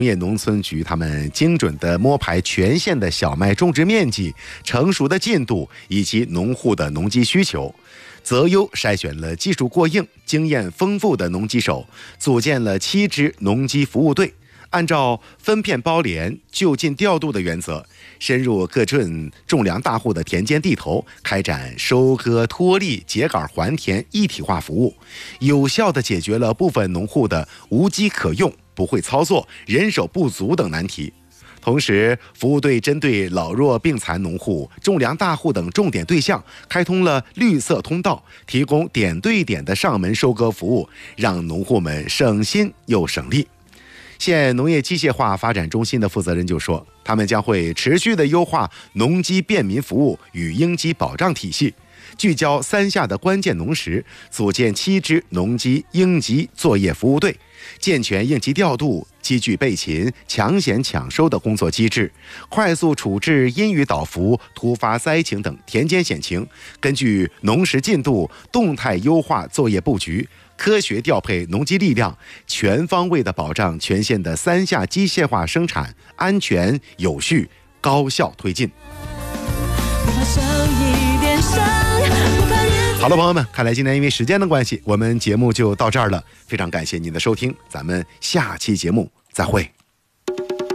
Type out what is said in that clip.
农业农村局他们精准地摸排全县的小麦种植面积、成熟的进度以及农户的农机需求，择优筛选了技术过硬、经验丰富的农机手，组建了7支农机服务队，按照分片包连、就近调度的原则，深入各镇种粮大户的田间地头，开展收割、脱粒、秸秆还田一体化服务，有效地解决了部分农户的无机可用、不会操作、人手不足等难题。同时，服务队针对老弱病残农户、种粮大户等重点对象，开通了绿色通道，提供点对点的上门收割服务，让农户们省心又省力。县农业机械化发展中心的负责人就说，他们将会持续地优化农机便民服务与应急保障体系，聚焦3下的关键农时，组建7支农机应急作业服务队，健全应急调度、机具备勤、抢险抢收的工作机制，快速处置阴雨倒伏、突发灾情等田间险情，根据农时进度动态优化作业布局，科学调配农机力量，全方位地保障全县的3下机械化生产安全有序、高效推进。好了，朋友们，看来今天因为时间的关系，我们节目就到这儿了。非常感谢您的收听，咱们下期节目再会。